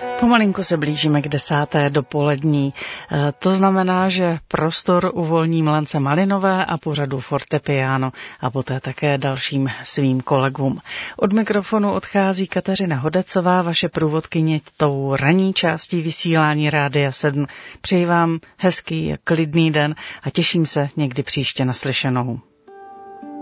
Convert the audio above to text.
Pomalinku se blížíme k 10. dopolední. To znamená, že prostor uvolní Milence Malinové a pořadu Fortepiano a poté také dalším svým kolegům. Od mikrofonu odchází Kateřina Hodecová, vaše průvodkyně tou ranní částí vysílání Rádia 7. Přeji vám hezký, klidný den a těším se někdy příště naslyšenou.